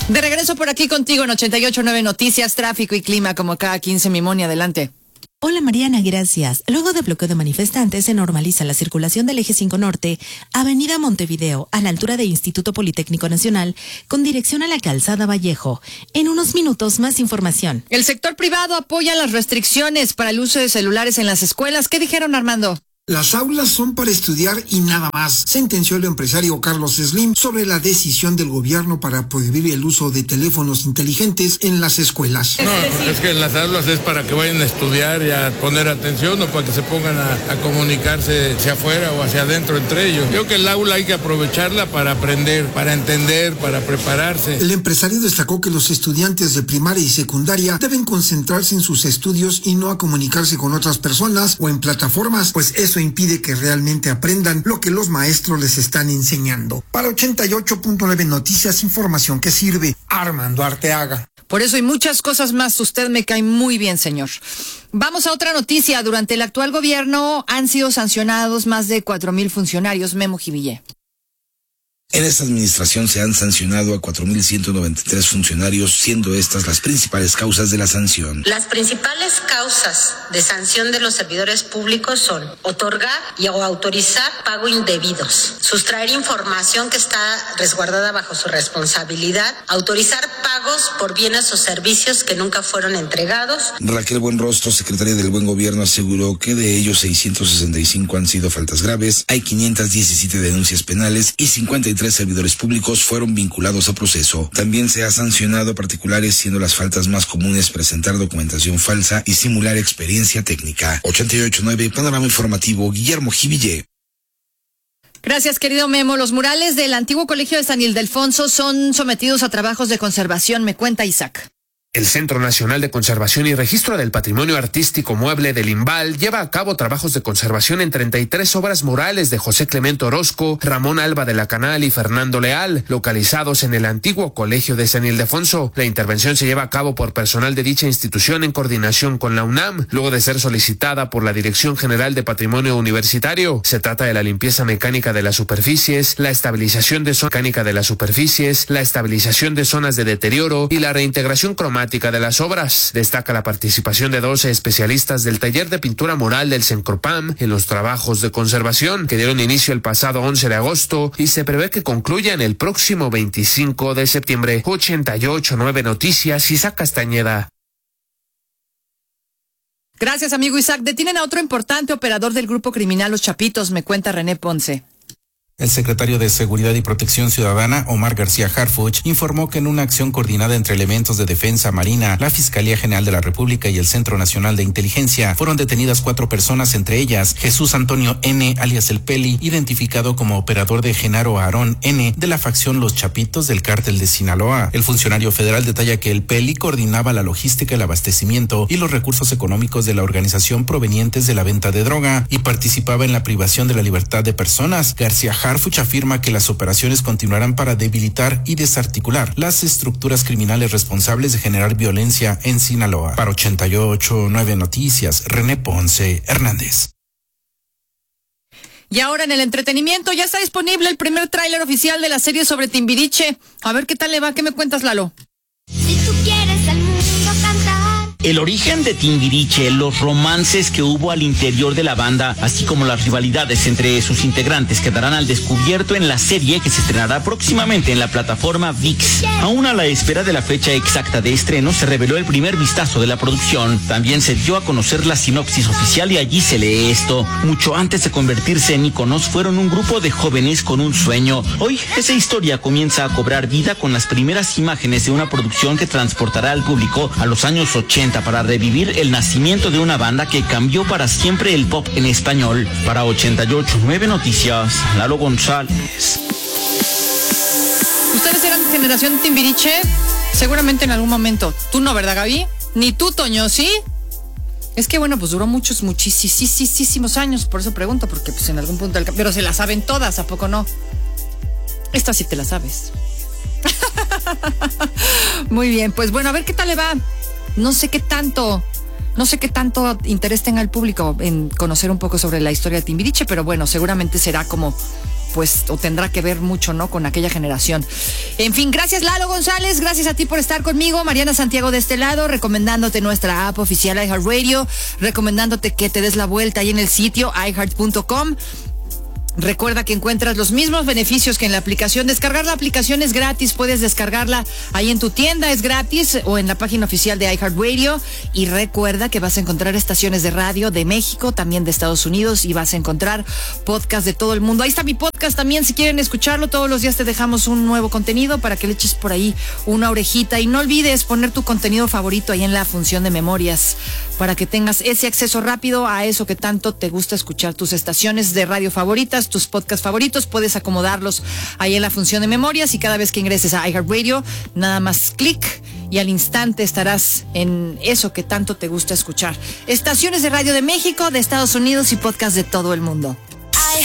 De regreso por aquí contigo en 88.9 Noticias, Tráfico y Clima, como cada 15. Mimoni, adelante. Hola Mariana, gracias. Luego de bloqueo de manifestantes se normaliza la circulación del eje 5 Norte, Avenida Montevideo, a la altura de Instituto Politécnico Nacional, con dirección a la Calzada Vallejo. En unos minutos más información. El sector privado apoya las restricciones para el uso de celulares en las escuelas. ¿Qué dijeron, Armando? Las aulas son para estudiar y nada más, sentenció el empresario Carlos Slim sobre la decisión del gobierno para prohibir el uso de teléfonos inteligentes en las escuelas. No, es que en las aulas es para que vayan a estudiar y a poner atención, o para que se pongan a comunicarse hacia afuera o hacia adentro entre ellos. Creo que el aula hay que aprovecharla para aprender, para entender, para prepararse. El empresario destacó que los estudiantes de primaria y secundaria deben concentrarse en sus estudios y no a comunicarse con otras personas o en plataformas, pues eso impide que realmente aprendan lo que los maestros les están enseñando. Para 88.9 Noticias, información que sirve. Armando Arteaga. Por eso y muchas cosas más, usted me cae muy bien, señor. Vamos a otra noticia. Durante el actual gobierno han sido sancionados más de 4,000 funcionarios. Memo Jivillé. En esta administración se han sancionado a 4,193 funcionarios, siendo estas las principales causas de la sanción. Las principales causas de sanción de los servidores públicos son otorgar o autorizar pago indebidos, sustraer información que está resguardada bajo su responsabilidad, autorizar pagos por bienes o servicios que nunca fueron entregados. Raquel Buenrostro, secretaria del Buen Gobierno, aseguró que de ellos 665 han sido faltas graves, hay 517 denuncias penales y 53 servidores públicos fueron vinculados a proceso. También se ha sancionado a particulares, siendo las faltas más comunes presentar documentación falsa y simular experiencia técnica. 88.9 Panorama Informativo, Guillermo Jivillé. Gracias, querido Memo. Los murales del antiguo colegio de San Ildefonso son sometidos a trabajos de conservación, me cuenta Isaac. El Centro Nacional de Conservación y Registro del Patrimonio Artístico Mueble del IMBAL lleva a cabo trabajos de conservación en 33 obras murales de José Clemente Orozco, Ramón Alba de la Canal y Fernando Leal, localizados en el antiguo colegio de San Ildefonso. La intervención se lleva a cabo por personal de dicha institución en coordinación con la UNAM, luego de ser solicitada por la Dirección General de Patrimonio Universitario. Se trata de la limpieza mecánica de las superficies, la estabilización de zonas mecánica de las superficies, la estabilización de zonas de deterioro y la reintegración cromática de las obras. Destaca la participación de 12 especialistas del taller de pintura mural del Cencropam en los trabajos de conservación que dieron inicio el pasado 11 de agosto y se prevé que concluyan el próximo 25 de septiembre. 88.9 Noticias, Isaac Castañeda. Gracias, amigo Isaac. Detienen a otro importante operador del grupo criminal Los Chapitos, me cuenta René Ponce. El secretario de Seguridad y Protección Ciudadana, Omar García Harfuch, informó que en una acción coordinada entre elementos de Defensa Marina, la Fiscalía General de la República y el Centro Nacional de Inteligencia, fueron detenidas 4 personas, entre ellas Jesús Antonio N., alias El Peli, identificado como operador de Genaro Aarón N., de la facción Los Chapitos del Cártel de Sinaloa. El funcionario federal detalla que El Peli coordinaba la logística, el abastecimiento y los recursos económicos de la organización provenientes de la venta de droga y participaba en la privación de la libertad de personas. García Harfuch afirma que las operaciones continuarán para debilitar y desarticular las estructuras criminales responsables de generar violencia en Sinaloa. Para 88.9 Noticias, René Ponce Hernández. Y ahora en el entretenimiento ya está disponible el primer tráiler oficial de la serie sobre Timbiriche. A ver qué tal le va, ¿qué me cuentas, Lalo? Si tú quieres al mundo cantar. El origen de Timbiriche, los romances que hubo al interior de la banda, así como las rivalidades entre sus integrantes quedarán al descubierto en la serie que se estrenará próximamente en la plataforma ViX. Aún a la espera de la fecha exacta de estreno, se reveló el primer vistazo de la producción. También se dio a conocer la sinopsis oficial y allí se lee esto. Mucho antes de convertirse en íconos, fueron un grupo de jóvenes con un sueño. Hoy, esa historia comienza a cobrar vida con las primeras imágenes de una producción que transportará al público a los años 80 para revivir el nacimiento de una banda que cambió para siempre el pop en español. Para 88.9 Noticias, Lalo González. ¿Ustedes eran generación Timbiriche? Seguramente en algún momento. ¿Tú no, verdad, Gaby? Ni tú, Toño, ¿sí? Es que bueno, pues duró muchísimos años, por eso pregunto, porque pues en algún punto pero se la saben todas, ¿a poco no? Esta sí te la sabes. Muy bien, pues bueno, a ver qué tal le va. No sé qué tanto interés tenga el público en conocer un poco sobre la historia de Timbiriche, pero bueno, seguramente será como pues, o tendrá que ver mucho, ¿no? Con aquella generación. En fin, gracias Lalo González, gracias a ti por estar conmigo. Mariana Santiago de este lado, recomendándote nuestra app oficial iHeartRadio, recomendándote que te des la vuelta ahí en el sitio iHeart.com. Recuerda que encuentras los mismos beneficios que en la aplicación. Descargar la aplicación es gratis, puedes descargarla ahí en tu tienda, es gratis, o en la página oficial de iHeartRadio. Y recuerda que vas a encontrar estaciones de radio de México, también de Estados Unidos, y vas a encontrar podcast de todo el mundo. Ahí está mi podcast también, si quieren escucharlo. Todos los días te dejamos un nuevo contenido para que le eches por ahí una orejita. Y no olvides poner tu contenido favorito ahí en la función de memorias, para que tengas ese acceso rápido a eso que tanto te gusta escuchar, tus estaciones de radio favoritas, tus podcasts favoritos. Puedes acomodarlos ahí en la función de memorias, y cada vez que ingreses a iHeartRadio, nada más clic y al instante estarás en eso que tanto te gusta escuchar. Estaciones de radio de México, de Estados Unidos y podcasts de todo el mundo.